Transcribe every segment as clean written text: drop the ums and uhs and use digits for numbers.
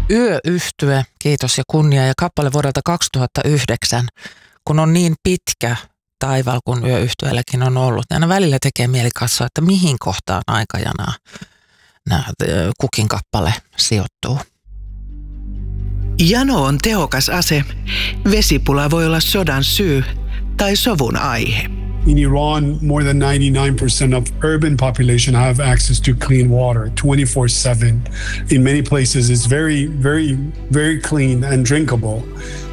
Yöyhtye, kiitos ja kunnia, ja kappale vuodelta 2009, kun on niin pitkä taival kuin yöyhtyeelläkin on ollut. Aina välillä tekee mieli katsoa, että mihin kohtaan aikajanaa kukin kappale sijoittuu. Jano on tehokas ase. Vesipula voi olla sodan syy tai sovun aihe. In Iran, more than 99% of urban population have access to clean water 24/7. In many places, it's very clean and drinkable.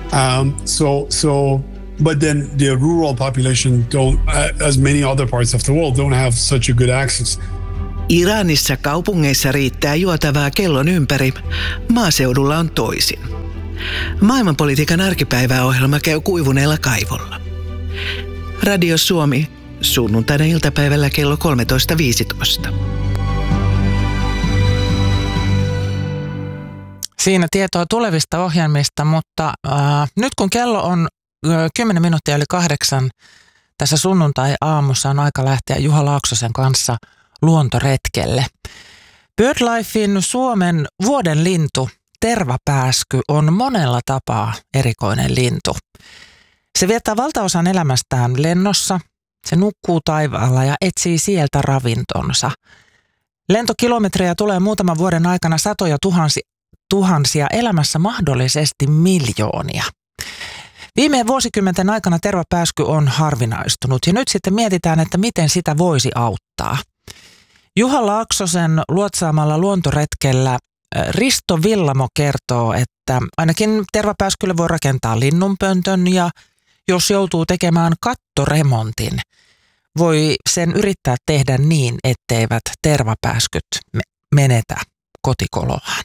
But then the rural population don't, as many other parts of the world, don't have such a good access. Iranissa kaupungeissa riittää juotavaa kellon ympäri. Maaseudulla on toisin. Maailmanpolitiikan arkipäiväohjelma käy kuivuneella kaivolla. Radio Suomi, sunnuntaina iltapäivällä kello 13.15. Siinä tietoa tulevista ohjelmista, mutta nyt kun kello on 10 minuuttia yli 8, tässä sunnuntai-aamussa on aika lähteä Juha Laaksosen kanssa luontoretkelle. BirdLifein Suomen vuoden lintu, tervapääsky, on monella tapaa erikoinen lintu. Se viettää valtaosan elämästään lennossa, se nukkuu taivaalla ja etsii sieltä ravintonsa. Lentokilometrejä tulee muutaman vuoden aikana satoja tuhansia, elämässä mahdollisesti miljoonia. Viime vuosikymmenten aikana tervapääsky on harvinaistunut ja nyt sitten mietitään, että miten sitä voisi auttaa. Juha Laaksosen luotsaamalla luontoretkellä Risto Villamo kertoo, että ainakin tervapääskylle voi rakentaa linnunpöntön ja jos joutuu tekemään kattoremontin, voi sen yrittää tehdä niin, etteivät tervapääskyt menetä kotikoloaan.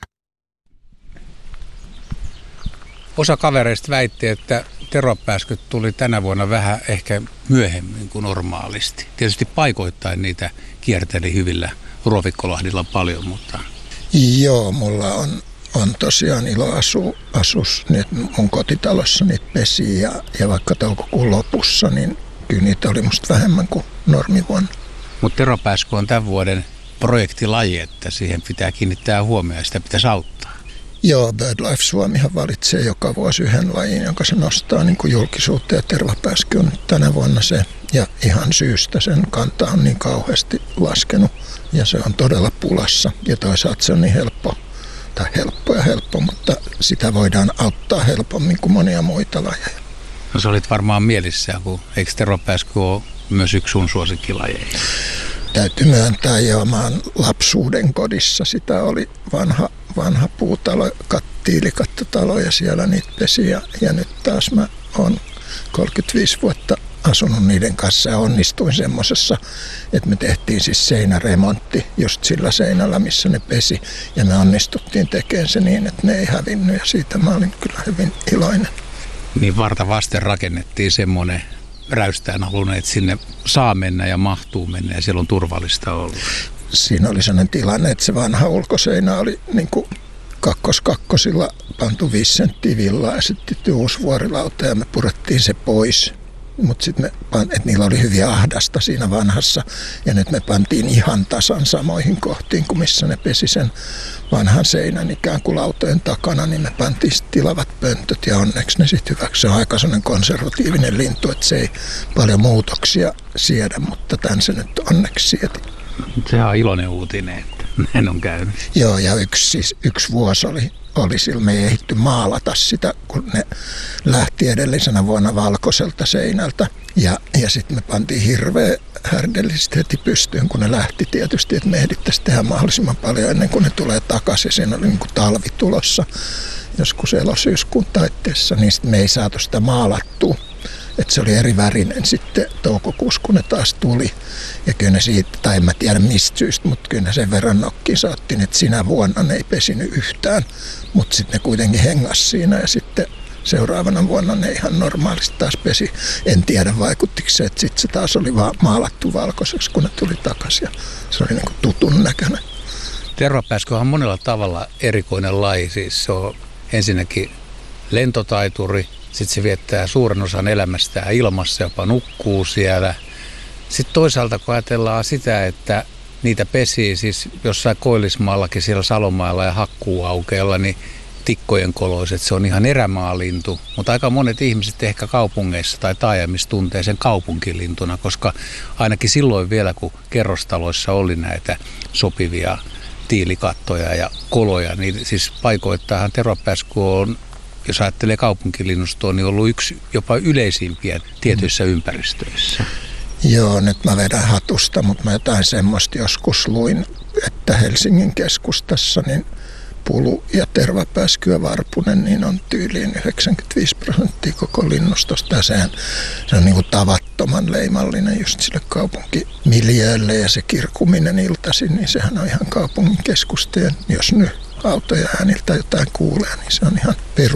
Osa kavereista väitti, että tervapääskyt tuli tänä vuonna vähän ehkä myöhemmin kuin normaalisti. Tietysti paikoittain niitä kierteli hyvillä Ruovikkolahdilla paljon, mutta... Joo, mulla on tosiaan ilo asus nyt mun kotitalossa niitä pesiä ja vaikka toukokuun lopussa, niin kyllä niitä oli musta vähemmän kuin normivuonna. Mutta tervapääsky on tämän vuoden projektilaji, että siihen pitää kiinnittää huomioon ja sitä pitäisi auttaa. Joo, BirdLife Suomihan valitsee joka vuosi yhden lajin, jonka se nostaa niin kuin julkisuutta ja tervapääsky on tänä vuonna se. Ja ihan syystä sen kanta on niin kauheasti laskenut ja se on todella pulassa ja toisaalta se on niin helppo, mutta sitä voidaan auttaa helpommin kuin monia muita lajeja. No sä olit varmaan mielissään, kun eikö tervapääsky ole myös yksi sun suosikkilajeja? Täytyy myöntää, joo, mä oon lapsuuden kodissa, sitä oli vanha puutalo, tiilikattotalo ja siellä niitä pesi ja nyt taas mä oon 35 vuotta asunut niiden kanssa ja onnistuin semmosessa, että me tehtiin siis seinäremontti just sillä seinällä, missä ne pesi ja me onnistuttiin tekemään se niin, että ne ei hävinnyt ja siitä mä olin kyllä hyvin iloinen. Niin varta vasten rakennettiin semmoinen räystään halunnut, että sinne saa mennä ja mahtuu mennä ja siellä on turvallista ollut. Siinä oli sellainen tilanne, että se vanha ulkoseinä oli niin kuin kakkosilla pantu 5 senttiä villaa ja sitten uusi vuorilauta ja me purettiin se pois. Mutta sitten että niillä oli hyvin ahdasta siinä vanhassa ja nyt me pantiin ihan tasan samoihin kohtiin kuin missä ne pesi sen vanhan seinän ikään kuin lautojen takana, niin me pantiin tilavat pöntöt ja onneksi ne sitten hyväksi. Se on aika sellainen konservatiivinen lintu, että se ei paljon muutoksia siedä, mutta tämän se nyt onneksi sieti. Sehän on iloinen uutinen, että näin on käynyt. Joo, ja yksi vuosi oli sillä, me ei ehditty maalata sitä, kun ne lähti edellisenä vuonna valkoiselta seinältä. Ja sitten me pantiin hirveä härdellisesti heti pystyyn, kun ne lähti tietysti, että me ehdittäisiin tehdä mahdollisimman paljon ennen kuin ne tulee takaisin. Siinä oli niin kuin talvi tulossa joskus elosyyskuun taitteessa, niin sitten me ei saatu sitä maalattua. Että se oli eri värinen sitten toukokuussa, kun ne taas tuli. Ja kyllä ne siitä, tai en mä tiedä mistä syystä, mutta kyllä ne sen verran nokkiin saattiin, että sinä vuonna ne ei pesinyt yhtään. Mutta sitten ne kuitenkin hengas siinä ja sitten seuraavana vuonna ne ihan normaalisti taas pesi. En tiedä vaikuttiko se, että sitten se taas oli vaan maalattu valkoiseksi, kun ne tuli takaisin. Ja se oli niin kuin tutun näköinen. Tervapääsky on monella tavalla erikoinen laji. Siis se on ensinnäkin lentotaituri. Sitten se viettää suuren osan elämästään ilmassa, jopa nukkuu siellä. Sitten toisaalta kun ajatellaan sitä, että niitä pesii siis jossain Koillismaallakin siellä Salomaalla ja Hakkuuaukeella, niin tikkojen koloiset, se on ihan erämaalintu, mutta aika monet ihmiset ehkä kaupungeissa tai taajamissa tuntee sen kaupunkilintuna, koska ainakin silloin vielä, kun kerrostaloissa oli näitä sopivia tiilikattoja ja koloja, niin siis paikoittainhan tervapääsku on, jos ajattelee kaupunkilinnustoa, niin ollut yksi jopa yleisimpiä tietyissä ympäristöissä. Joo, nyt mä vedän hatusta, mutta mä jotain semmoista joskus luin, että Helsingin keskustassa niin pulu ja tervapääsky ja varpunen niin on tyyliin 95% koko linnustosta. Ja se on niin kuin tavattoman leimallinen just sille kaupunkimiljöölle ja se kirkuminen iltaisin, niin sehän on ihan kaupungin keskusteen. Jos nyt autoja ääniltä jotain kuulee, niin se on ihan